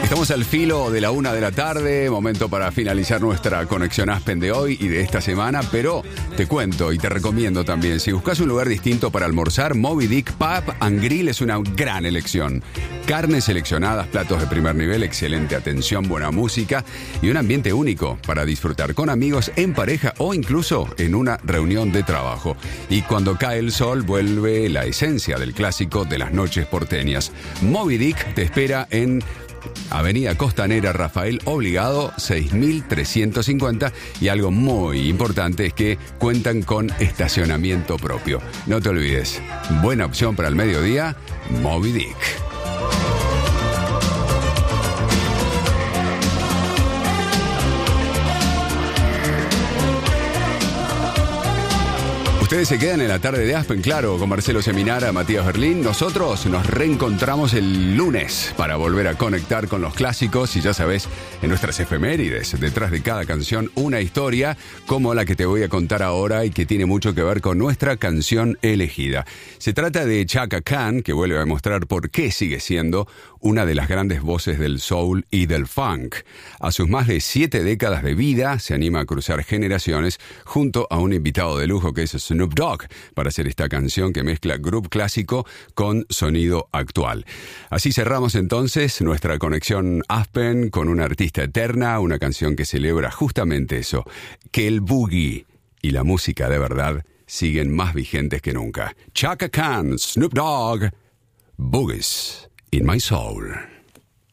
Estamos al filo de la 1 de la tarde, momento para finalizar nuestra conexión Aspen de hoy y de esta semana, pero te cuento y te recomiendo también, si buscas un lugar distinto para almorzar, Moby Dick Pub and Grill es una gran elección. Carnes seleccionadas, platos de primer nivel, excelente atención, buena música y un ambiente único para disfrutar con amigos, en pareja o incluso en una reunión de trabajo. Y cuando cae el sol vuelve la esencia del clásico de las noches porteñas. Moby Dick te espera en Avenida Costanera Rafael Obligado 6350 y algo muy importante es que cuentan con estacionamiento propio. No te olvides, buena opción para el mediodía, Moby Dick. Ustedes se quedan en la tarde de Aspen, claro, con Marcelo Seminara, Matías Berlín. Nosotros nos reencontramos el lunes para volver a conectar con los clásicos y ya sabes, en nuestras efemérides, detrás de cada canción, una historia como la que te voy a contar ahora y que tiene mucho que ver con nuestra canción elegida. Se trata de Chaka Khan, que vuelve a demostrar por qué sigue siendo una de las grandes voces del soul y del funk. A sus más de 7 décadas de vida, se anima a cruzar generaciones junto a un invitado de lujo que es Snoop Dogg para hacer esta canción que mezcla groove clásico con sonido actual. Así cerramos entonces nuestra conexión Aspen con una artista eterna, una canción que celebra justamente eso, que el boogie y la música de verdad siguen más vigentes que nunca. Chaka Khan, Snoop Dogg, Boogies in My Soul.